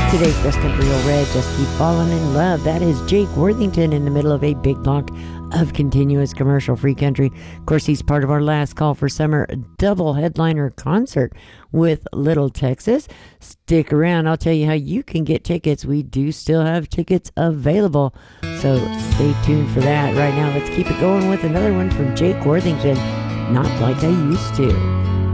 Today's best country old red, Just Keep Falling in Love. That is Jake Worthington in the middle of a big block of continuous commercial-free country. Of course, he's part of our Last Call for Summer double headliner concert with Little Texas. Stick around. I'll tell you how you can get tickets. We do still have tickets available, so stay tuned for that. Right now, let's keep it going with another one from Jake Worthington, Not Like I Used To.